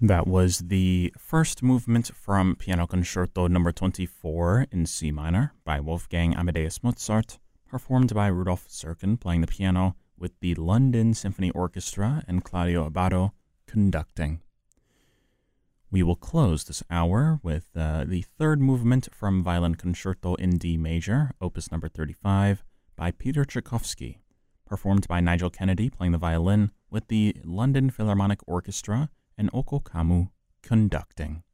That was the first movement from Piano Concerto number 24 in C minor by Wolfgang Amadeus Mozart, performed by Rudolf Serkin playing the piano with the London Symphony Orchestra and Claudio Abbado conducting. We will close this hour with the third movement from Violin Concerto in D major, opus number 35, by Peter Tchaikovsky, performed by Nigel Kennedy playing the violin with the London Philharmonic Orchestra and Oko Kamu conducting.